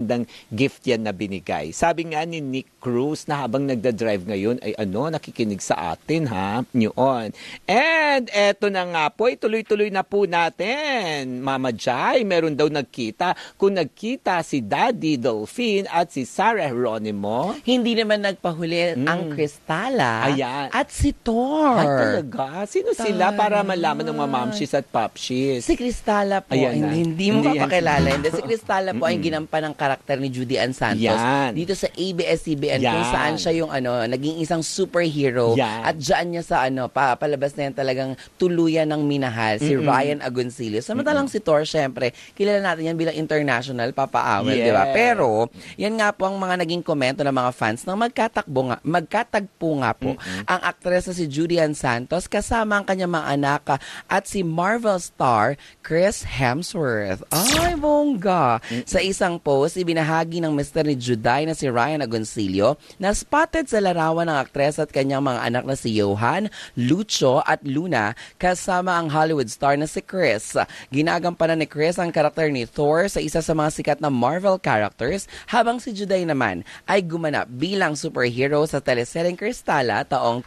magandang gift yan na binigay. Sabi nga ni Nick Cruz na habang nagda-drive ngayon ay nakikinig sa atin ha. Yun. And eto na nga po, ituloy-tuloy na po natin. Mama Jai, meron daw nagkita. Kung nagkita si Daddy Dolphin at si Sarah Geronimo, hindi naman nagpahuli ang Cristala at si Thor. Ay talaga? Sino sila para malaman ng mga mamshis at popshis? Si Cristala po, hindi mo papakilala. Si Cristala po ay ginampan ng karakter ni Judy Ann Santos dito sa ABS-CBN kung saan siya yung naging isang superhero at dyan niya sa palabas na yan talagang tuluyan ng minahal si Ryan Agoncillo. Samantalang si Thor, syempre, kilala natin yan bilang international papaawal, di ba? Pero, yan nga po ang mga naging komento ng mga fans nang magkatagpo nga po ang aktres na si Judy Ann Santos kasama ang kanyang mga anak at si Marvel star Chris Hemsworth. Ay, bongga! Sa isang post, ibinahagi ng mister ni Juday na si Ryan Agoncillo na spotted sa larawan ng aktres at kanyang mga anak na si Johan, Lucho at Luna kasama ang Hollywood star na si Chris. Ginagampanan ni Chris ang karakter ni Thor sa isa sa mga sikat na Marvel characters habang si Juday naman ay gumanap bilang superhero sa teleseryeng Cristala taong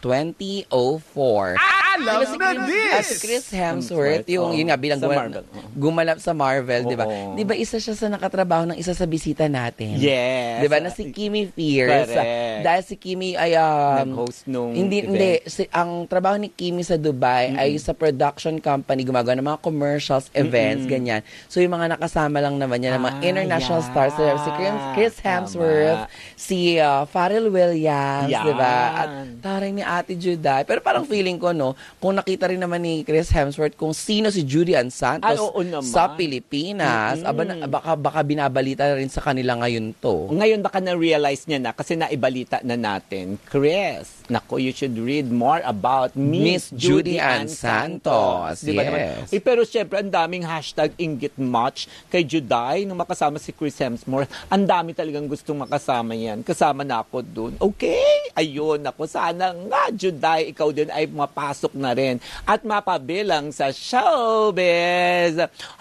2004. Alam na this! At si Chris Hemsworth, yun nga bilang gumanap sa Marvel, di ba? Di ba isa siya sa nakatrabaho ng isa sa bisita natin? Yes. Di ba? Na si Kimi Fierce. Dahil si Kimi ay nag-host nung hindi. Ang trabaho ni Kimi sa Dubai ay sa production company, gumagawa ng mga commercials, events, ganyan. So yung mga nakasama lang naman niya ng mga international stars. Si Chris Hemsworth, si Pharrell Williams, di ba? At taray ni Ate Juday. Pero parang feeling ko, kung nakita rin naman ni Chris Hemsworth kung sino si Judy Ann Santos sa Pilipinas, baka binabalita rin sa kanila ngayon to. Ngayon baka na-realize niya na kasi naibalita na natin. Chris, naku, you should read more about Miss Judy Ann Santos. Diba naman? Pero syempre, ang daming hashtag inggit match kay Juday nung makasama si Chris Hemsworth. Ang dami talagang gustong makasama yan. Kasama na ako dun. Okay, ayun ako. Sana nga, Juday, ikaw din ay mapasok na rin at mapabilang sa showbiz.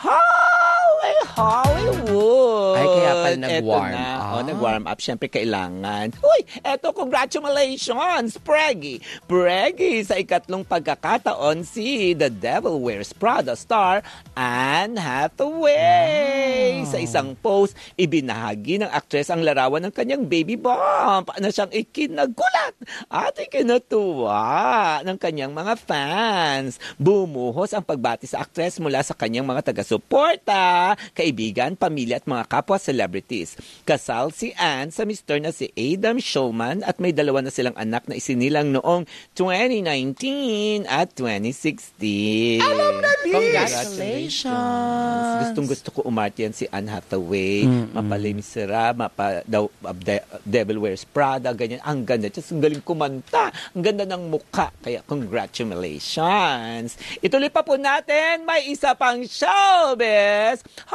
Hollywood! Ay, kaya pala nag-warm up. Nag-warm up. Siyempre, kailangan. Uy, eto, congratulations, Preggy! Preggy, sa ikatlong pagkakataon, si The Devil Wears Prada star Anne Hathaway. Sa isang post, ibinahagi ng aktres ang larawan ng kanyang baby bump na siyang ikinagulat at ikinatuwa ng kanyang mga fans. Bumuhos ang pagbati sa aktres mula sa kanyang mga taga-suporta, kaibigan, pamilya at mga kapwa celebrities. Kasal si Anne sa mister na si Adam Shulman at may dalawa na silang anak na isinilang noong 2019 at 2016. Alam na this! Congratulations! Gustong-gusto ko umarte yan si Anne Hathaway. Mapa-Les Miserables, Devil Wears Prada, ganyan. Ang ganda. Just ang galing kumanta. Ang ganda ng mukha. Kaya congratulations! Ituloy pa po natin. May isa pang showbiz.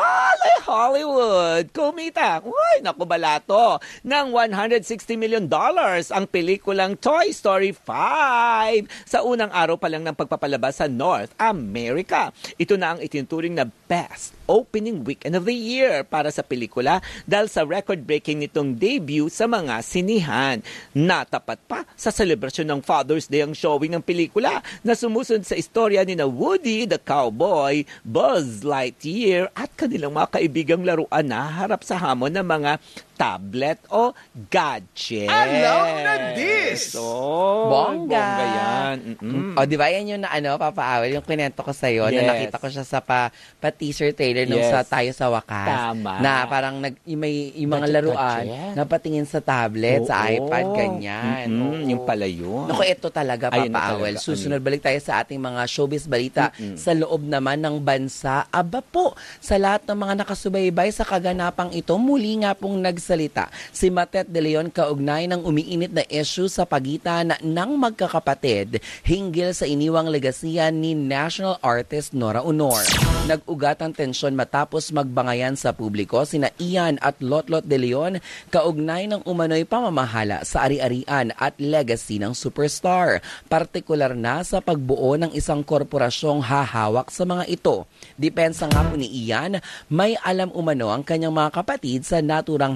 Hollywood! Kumita! Uy, naku balato! Ng $160 million ang pelikulang Toy Story 5 sa unang araw pa lang ng pagpapalabas sa North America. Ito na ang itinuturing na best opening weekend of the year para sa pelikula dahil sa record-breaking nitong debut sa mga sinihan. Natapat pa sa selebrasyon ng Father's Day ang showing ng pelikula na sumusunod sa istorya ni na Woody the Cowboy, Buzz Lightyear at kanilang mga kaibigang laruan na harap sa hamon ng mga tablet o gadget. Alam na this! Bongga yan. O, di ba yan yung papaawal, yung kwento ko sa'yo, na nakita ko siya sa pa-teaser trailer nung sa Tayo sa Wakas. Tama. Na parang may mga laruan na patingin sa tablet, sa iPad, ganyan. Yung pala yun. Naku, ito talaga, papaawal. Susunod, balik tayo sa ating mga showbiz balita sa loob naman ng bansa. Aba po, sa lahat ng mga nakasubaybay sa kaganapang ito, muli nga pong nagsalita si Matet De Leon kaugnay ng umiinit na issue sa pagitan ng magkakapatid hinggil sa iniwang legasiya ni national artist Nora Honor. Nag-ugat ang tensyon matapos magbangayan sa publiko sina Ian at Lotlot De Leon kaugnay ng umano'y pamamahala sa ari-arian at legacy ng superstar, partikular na sa pagbuo ng isang korporasyong hahawak sa mga ito. Depensa nga po ni Ian, may alam umano ang kanyang mga kapatid sa naturang